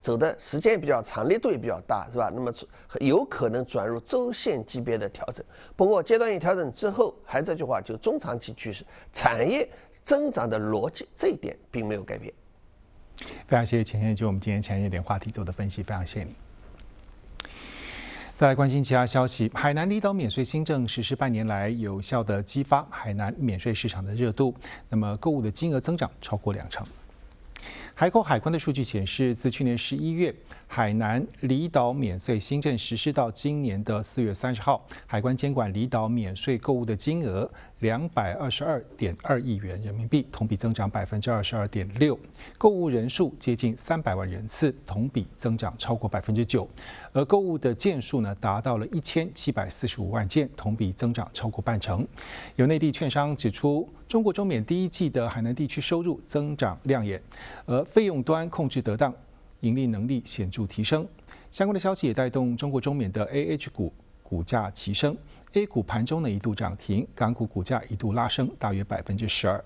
走的时间也比较长，力度也比较大，是吧？那么有可能转入周线级别的调整。不过阶段性调整之后，还是这句话，就中长期趋势，产业增长的逻辑这一点并没有改变。 非常谢谢钱先生就我们今天产业点话题做的分析，非常谢谢你。再来关心其他消息，海南离岛免税新政实施半年来，有效的激发海南免税市场的热度，那么购物的金额增长超过2成。海口海关的数据显示，自去年11月海南离岛免税新政实施到今年的4月30号，海关监管离岛免税购物的金额222.2亿元人民币，同比增长22.6%，购物人数接近300万人次，同比增长超过9%，而购物的件数呢达到了1745万件，同比增长超过半成。有内地券商指出，中国中缅第一季的海南地区收入增长亮眼，而费用端控制得当，盈利能力显著提升。相关的消息也带动中国中缅的 AH 股股价齐升。A 股盘中呢一度涨停，港股股价一度拉升大约12%。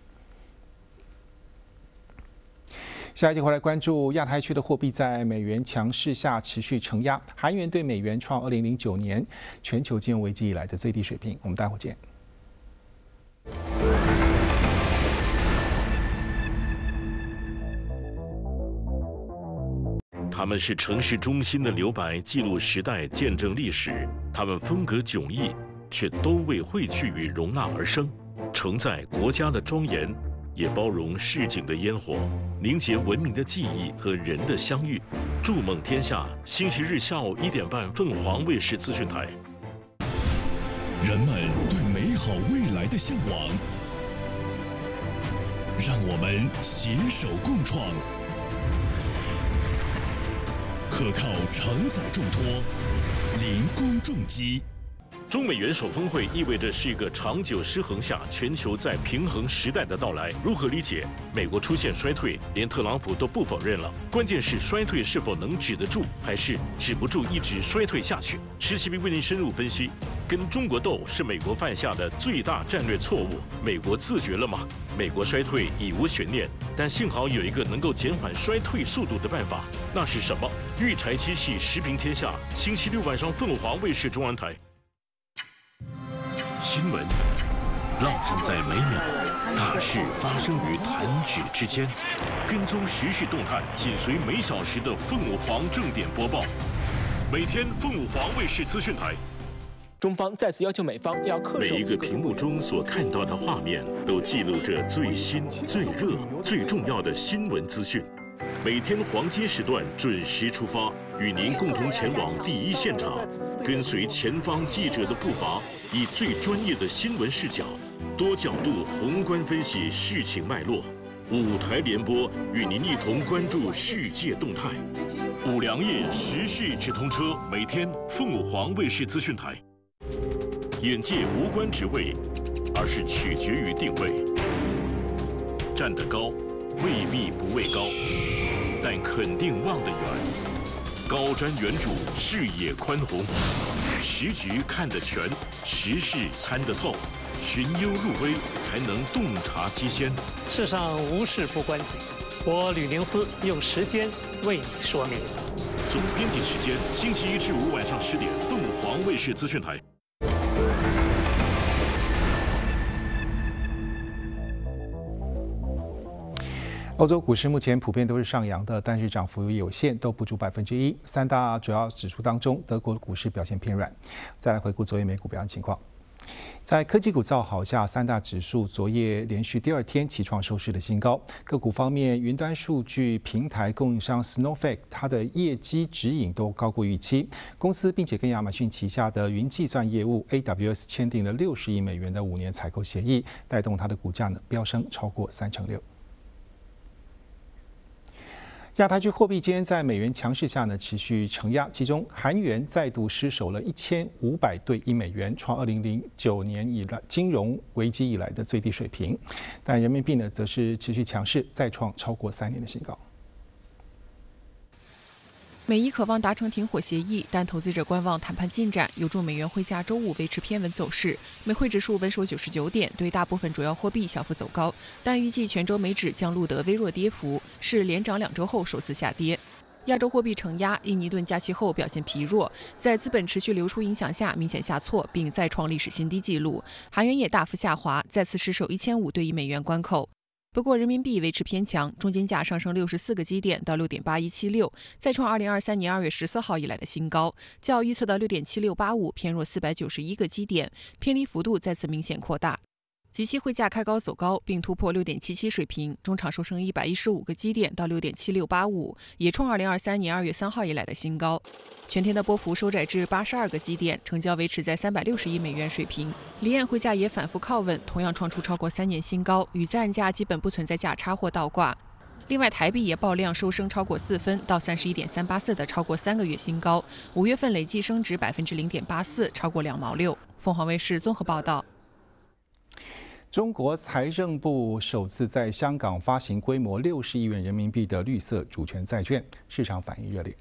下一节回来关注亚太区的货币在美元强势下持续承压，韩元对美元创2009年全球金融危机以来的最低水平。我们待会见。 他们是城市中心的留白，记录时代，见证历史。他们风格迥异，却都为汇聚与容纳而生，承载国家的庄严，也包容市井的烟火，凝结文明的记忆和人的相遇。筑梦天下，星期日下午1点半，凤凰卫视资讯台。 人们对美好未来的向往，让我们携手共创。可靠承载重托，零工重机。 中美元首峰会意味着是一个长久失衡下全球在平衡时代的到来。如何理解？美国出现衰退，连特朗普都不否认了。关键是衰退是否能止得住，还是止不住一直衰退下去？施其斌为您深入分析。跟中国斗是美国犯下的最大战略错误。美国自觉了吗？美国衰退已无悬念，但幸好有一个能够减缓衰退速度的办法，那是什么？育柴机器时评天下，星期六晚上凤凰卫视中文台。新闻浪漫在每秒，大事发生于弹指之间。跟踪时事动态，紧随每小时的凤凰正点播报。每天凤凰卫视资讯台。 中方再次要求美方要恪守每一个屏幕中所看到的画面，都记录着最新、最热、最重要的新闻资讯。每天黄金时段准时出发，与您共同前往第一现场，跟随前方记者的步伐，以最专业的新闻视角，多角度宏观分析事情脉络。5台联播，与您一同关注世界动态。5粮液时事直通车，每天凤凰卫视资讯台。眼界无关职位，而是取决于定位。站得高，未必不畏高，但肯定望得远。高瞻远瞩，视野宽宏，时局看得全，时事参得透，寻幽入微，才能洞察机先。 世上无事不关己，我吕宁思用时间为你说明。 总编辑时间：星期1至5晚上10点，凤凰卫视资讯台。 欧洲股市目前普遍都是上扬的，但是涨幅有限，都不足1%。3大主要指数当中，德国股市表现偏软。再来回顾昨夜美股表现情况。在科技股造好下，3大指数昨夜连续第2天齐创收市的新高。个股方面，云端数据平台供应商 Snowflake 它的业绩指引都高过预期，公司并且跟亚马逊旗下的云计算业务 AWS 签订了60亿美元的5年采购协议，带动它的股价呢飙升超过36%。亚太区货币间在美元强势下呢持续承压，其中韩元再度失守了1500对1美元，创2009年以来金融危机以来的最低水平。但人民币呢则是持续强势，再创超过3年的新高。 美伊渴望达成停火协议，但投资者观望谈判进展，有助美元汇价周五维持偏稳走势。美汇指数稳守99点，对大部分主要货币小幅走高，但预计全周美指将录得微弱跌幅，是连涨2周后首次下跌。 亚洲货币承压，印尼盾假期后表现疲弱，在资本持续流出影响下明显下挫，并再创历史新低纪录。韩元也大幅下滑，再次失守1500对1美元关口。不过人民币维持偏强，中间价上升64个基点到6.8176，再创2023年2月14号以来的新高，较预测的6.7685偏弱491个基点，偏离幅度再次明显扩大。即期汇价开高走高，并突破6.77水平，中场收升115个基点到6.7685，也创2023年2月3号以来的新高。全天的波幅收窄至82个基点，成交维持在360亿美元水平。离岸汇价也反复靠稳，同样创出超过3年新高，与在岸价基本不存在价差或倒挂。另外，台币也爆量收升超过4分到31.384的超过3个月新高，5月份累计升值0.84%，超过2毛6。凤凰卫视综合报道。 中国财政部首次在香港发行规模60亿元人民币的绿色主权债券，市场反应热烈。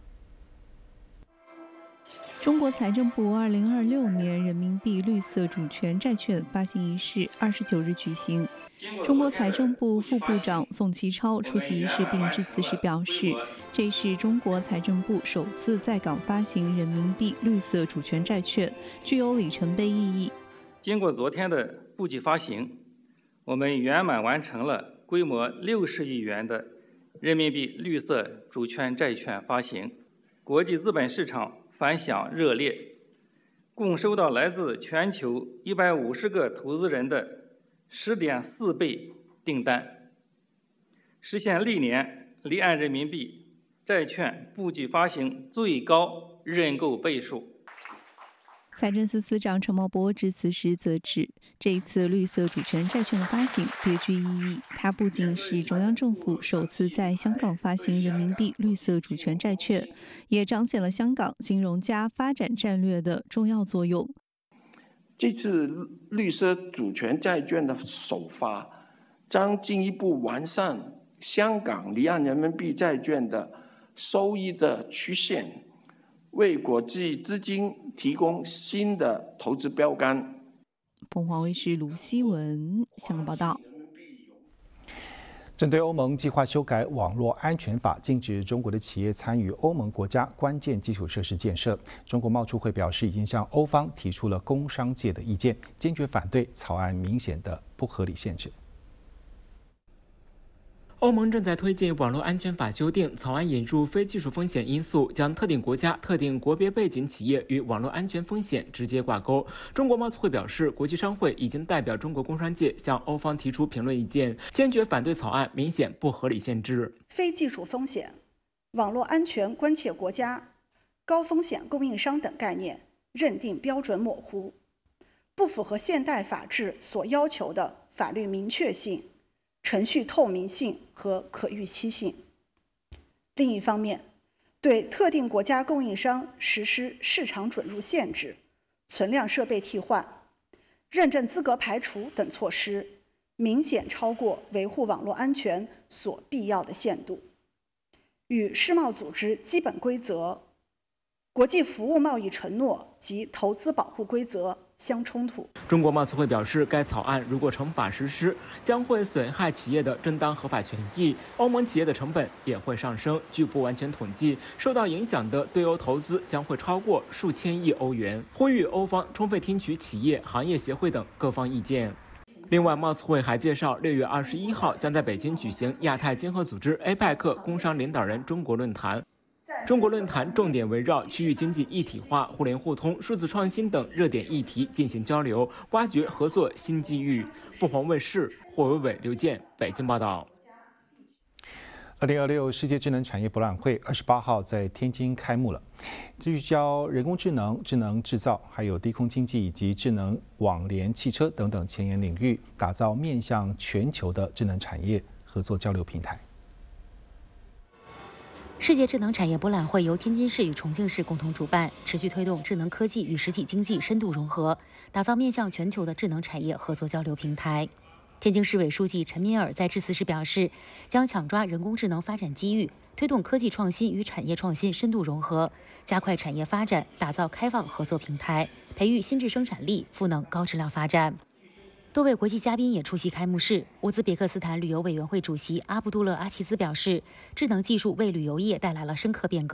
中国财政部2026年人民币绿色主权债券发行仪式29日举行。中国财政部副部长宋其超出席仪式并致辞时表示，这是中国财政部首次在港发行人民币绿色主权债券，具有里程碑意义。 经过昨天的布局发行，我们圆满完成了规模60亿元的人民币绿色主权债券发行，国际资本市场反响热烈，共收到来自全球150个投资人的10.4倍订单，实现历年离岸人民币债券布局发行最高认购倍数。 财政司司长陈茂波致辞时则指，这一次绿色主权债券的发行别具意义，它不仅是中央政府首次在香港发行人民币绿色主权债券，也彰显了香港金融加发展战略的重要作用。 这次绿色主权债券的首发，将进一步完善香港离岸人民币债券的收益的曲线，为国际资金提供新的投资标杆。 凤凰卫视卢希文香港报道。 针对欧盟计划修改网络安全法，禁止中国的企业参与欧盟国家关键基础设施建设，中国贸促会表示已经向欧方提出了工商界的意见，坚决反对草案明显的不合理限制。 欧盟正在推进网络安全法修订，草案引入非技术风险因素，将特定国家、特定国别背景企业与网络安全风险直接挂钩。中国贸促会表示，国际商会已经代表中国工商界向欧方提出评论意见，坚决反对草案明显不合理限制。 非技术风险、网络安全关切国家、高风险供应商等概念认定标准模糊，不符合现代法治所要求的法律明确性、程序透明性和可预期性。另一方面，对特定国家供应商实施市场准入限制、存量设备替换、认证资格排除等措施，明显超过维护网络安全所必要的限度，与世贸组织基本规则、国际服务贸易承诺及投资保护规则相冲突。 中国贸促会表示，该草案如果成法实施，将会损害企业的正当合法权益，欧盟企业的成本也会上升。据不完全统计，受到影响的对欧投资将会超过数千亿欧元。呼吁欧方充分听取企业、行业协会等各方意见。另外，贸促会还介绍，6月21号将在北京举行亚太经合组织 APEC 工商领导人中国论坛。中国论坛重点围绕区域经济一体化、互联互通、数字创新等热点议题进行交流，挖掘合作新机遇。凤凰卫视霍伟伟、刘健北京报道。 2026世界智能产业博览会28号在天津开幕了，聚焦人工智能、智能制造、还有低空经济以及智能网联汽车等等前沿领域，打造面向全球的智能产业合作交流平台。 世界智能产业博览会由天津市与重庆市共同主办，持续推动智能科技与实体经济深度融合，打造面向全球的智能产业合作交流平台。天津市委书记陈敏尔在致辞时表示，将抢抓人工智能发展机遇，推动科技创新与产业创新深度融合，加快产业发展，打造开放合作平台，培育新质生产力，赋能高质量发展。 多位国际嘉宾也出席开幕式。乌兹别克斯坦旅游委员会主席阿卜杜勒阿齐兹表示，智能技术为旅游业带来了深刻变革。